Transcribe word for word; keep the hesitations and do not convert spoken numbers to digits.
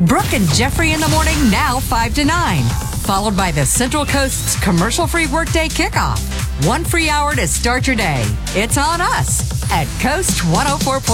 Brooke and Jeffrey in the morning, now five to nine. Followed by the Central Coast's commercial-free workday kickoff. One free hour to start your day. It's on us at Coast one oh four point five.